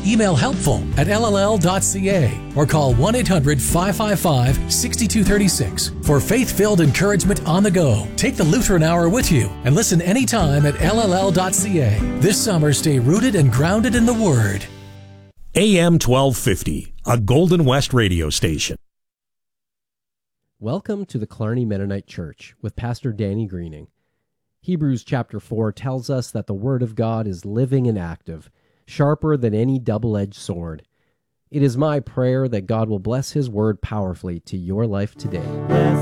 Email helpful@lll.ca or call 1-800-555-6236 for faith-filled encouragement on the go. Take the Lutheran Hour with you and listen anytime at lll.ca. This summer, stay rooted and grounded in the Word. AM 1250, a Golden West radio station. Welcome to the Killarney Mennonite Church with Pastor Danny Greening. Hebrews chapter 4 tells us that the Word of God is living and active, sharper than any double-edged sword. It is my prayer that God will bless His Word powerfully to your life today.